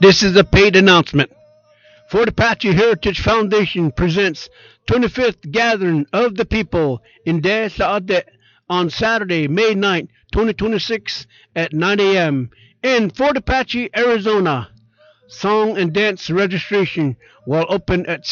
This is a paid announcement. Fort Apache Heritage Foundation presents 25th Gathering of the People in Des Saadets on Saturday, May 9th, 2026 at 9 a.m. in Fort Apache, Arizona. Song and dance registration while open at